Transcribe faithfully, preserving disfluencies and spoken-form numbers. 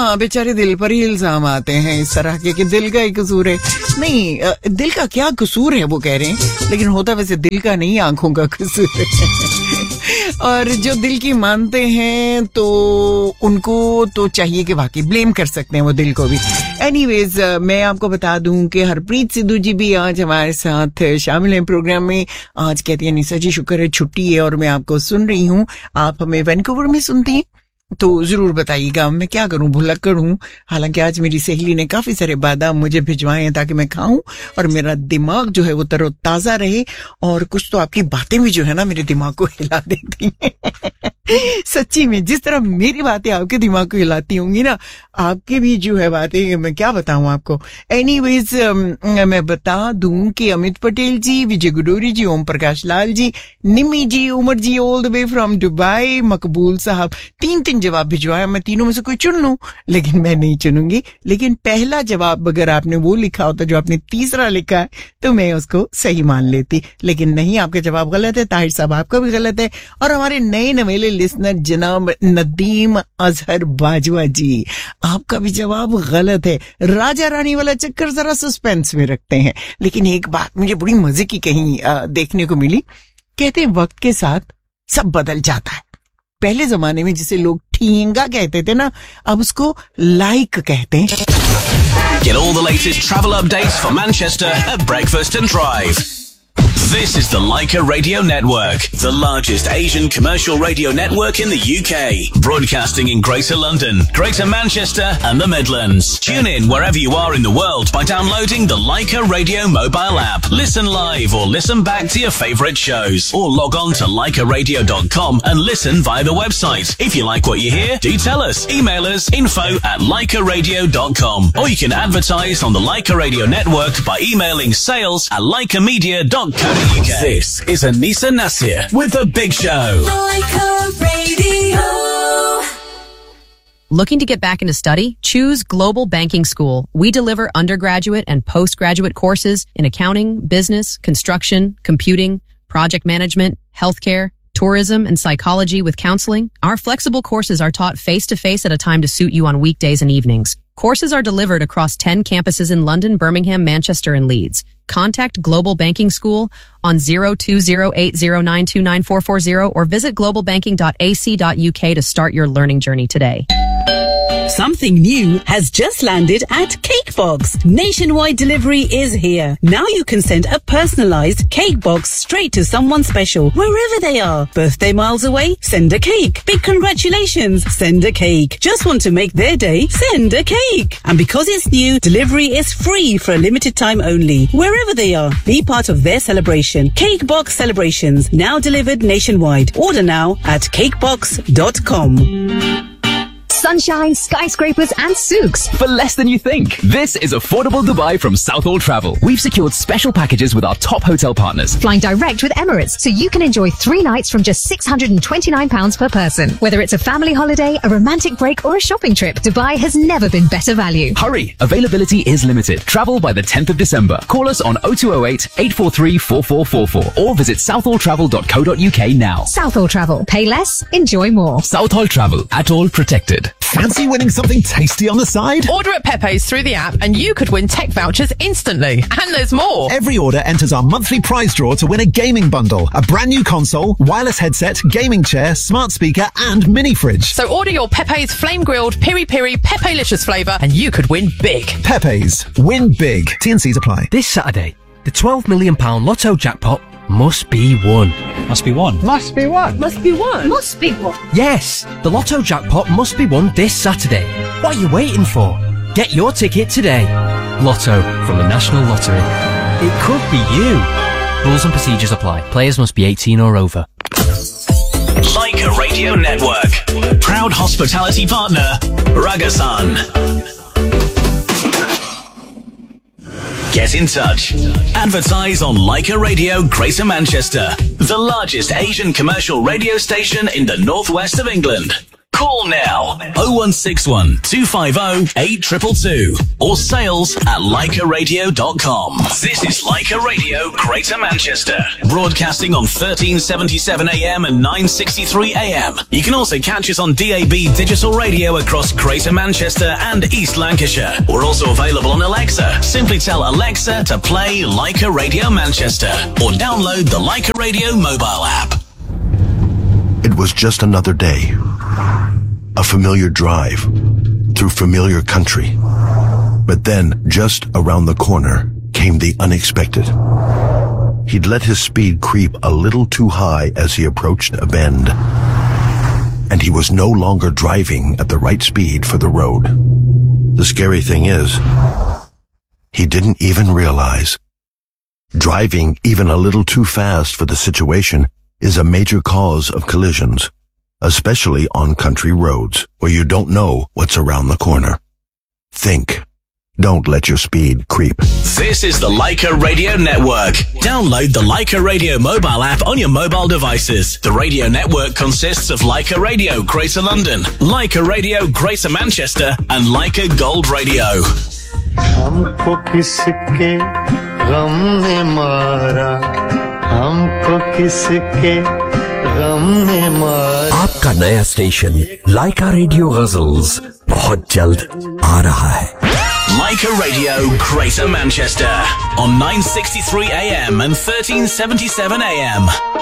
हाँ, बेचारे दिल पर ही इल्जाम आते हैं इस तरह के कि दिल का ही कसूर है। नहीं, दिल का क्या कसूर है वो कह रहे हैं, लेकिन होता वैसे दिल का नहीं, आंखों का कसूर है। और जो दिल की मानते हैं तो उनको तो चाहिए कि वाकई ब्लेम कर सकते हैं वो दिल को भी। एनीवेज, मैं आपको बता दूं कि हरप्रीत सिद्धू जी भी आज हमारे साथ शामिल हैं प्रोग्राम में। आज कहती है निशा जी शुक्र है छुट्टी है और मैं आपको सुन रही हूँ। आप हमें वैनकूवर में सुनती हैं तो जरूर बताइएगा। मैं क्या करूं, भुलक्कड़ हूं। हालांकि आज मेरी सहेली ने काफी सारे बादाम मुझे भिजवाए हैं ताकि मैं खाऊं और मेरा दिमाग जो है वो तरोताजा रहे। और कुछ तो आपकी बातें भी जो है ना मेरे दिमाग को हिला देती हैं। सच्ची में जिस तरह मेरी बातें आपके दिमाग को हिलाती होंगी ना, आपके भी जो है बातें मैं क्या बताऊं आपको। एनीवेज, मैं बता दूं कि अमित पटेल जी, विजय गुडोरी जी, ओम प्रकाश लाल जी, निमी जी, उमर जी all the way from Dubai, मकबूल साहब, तीन तीन जवाब भिजवाया। मैं तीनों में से कोई चुन लूं, लेकिन मैं नहीं चुनूंगी। लेकिन पहला जवाब अगर आपने वो लिखा होता जो आपने तीसरा लिखा है तो मैं उसको सही मान लेती, लेकिन नहीं, आपके जवाब गलत है। ताहिर साहब आपका भी गलत है। और हमारे नए नवेले लिसनर जनाब नदीम अजहर बाजवा जी, आपका भी जवाब गलत है। राजा रानी वाला चक्कर जरा सस्पेंस में रखते हैं। लेकिन एक बात मुझे बड़ी मजे की कहीं आ, देखने को मिली। कहते हैं वक्त के साथ सब बदल जाता है। पहले जमाने में जिसे लोग ठींगा कहते थे ना, अब उसको लाइक कहते हैं। Get all the latest travel updates for Manchester at Breakfast and Drive. This is the Leica Radio Network, the largest Asian commercial radio network in the U K, broadcasting in Greater London, Greater Manchester and the Midlands. Tune in wherever you are in the world by downloading the Leica Radio mobile app. Listen live or listen back to your favourite shows, or log on to leica radio dot com and listen via the website. If you like what you hear, do tell us. Email us info at leica radio dot com, or you can advertise on the Leica Radio Network by emailing sales at leica media dot co. This is Anisa Nasir with The Big Show. Leica Radio. Looking to get back into study? Choose Global Banking School. We deliver undergraduate and postgraduate courses in accounting, business, construction, computing, project management, healthcare, tourism, and psychology with counseling. Our flexible courses are taught face-to-face at a time to suit you on weekdays and evenings. Courses are delivered across ten campuses in London, Birmingham, Manchester, and Leeds. Contact Global Banking School on zero two zero eight zero nine two nine four four zero or visit global banking dot a c dot u k to start your learning journey today. Something new has just landed at Cakebox. Nationwide delivery is here. Now you can send a personalized cake box straight to someone special, wherever they are. Birthday miles away? Send a cake. Big congratulations? Send a cake. Just want to make their day? Send a cake. And because it's new, delivery is free for a limited time only. Wherever they are, be part of their celebration. Cakebox Celebrations, now delivered nationwide. Order now at cakebox dot com. Sunshine, skyscrapers and souks. For less than you think. This is Affordable Dubai from Southall Travel. We've secured special packages with our top hotel partners. Flying direct with Emirates, so you can enjoy three nights from just six hundred twenty-nine pounds per person. Whether it's a family holiday, a romantic break or a shopping trip, Dubai has never been better value. Hurry! Availability is limited. Travel by the tenth of December. Call us on oh two oh eight, eight four three, four four four four or visit southall travel dot co dot u k now. Southall Travel. Pay less, enjoy more. Southall Travel. At all protected. Fancy winning something tasty on the side? Order at Pepe's through the app and you could win tech vouchers instantly. And there's more. Every order enters our monthly prize draw to win a gaming bundle, a brand new console, wireless headset, gaming chair, smart speaker and mini fridge. So order your Pepe's flame grilled piri piri Pepe-licious flavour and you could win big. Pepe's. Win big. T and C's apply. This Saturday, the twelve million pound lotto jackpot must be won. Must be won. Must be won. Must be won. Must be won. Yes, the lotto jackpot must be won this Saturday. What are you waiting for? Get your ticket today. Lotto from the National Lottery. It could be you. Rules and procedures apply. Players must be eighteen or over. Leica Radio Network. Proud hospitality partner, Ragasan. Get in touch. Advertise on Leica Radio Greater Manchester, the largest Asian commercial radio station in the northwest of England. Call now oh one six one, two five oh, eight two two two or sales at leica radio dot com. This is Leica Radio Greater Manchester, broadcasting on thirteen seventy-seven A M and nine sixty-three A M. You can also catch us on D A B digital radio across Greater Manchester and East Lancashire. We're also available on Alexa. Simply tell Alexa to play Leica Radio Manchester or download the Leica Radio mobile app. It was just another day. A familiar drive through familiar country. But then, just around the corner, came the unexpected. He'd let his speed creep a little too high as he approached a bend. And he was no longer driving at the right speed for the road. The scary thing is, he didn't even realize. Driving even a little too fast for the situation is a major cause of collisions, especially on country roads where you don't know what's around the corner. Think. Don't let your speed creep. This is the Leica Radio Network. Download the Leica Radio mobile app on your mobile devices. The radio network consists of Leica Radio Greater London, Leica Radio Greater Manchester, and Leica Gold Radio. हमको किसके गम ने मारा हमको किसके गम ने मारा आपका नया स्टेशन लाइका रेडियो गजल्स बहुत जल्द आ रहा है Leica Radio Greater Manchester on nine sixty-three A M and thirteen seventy-seven A M.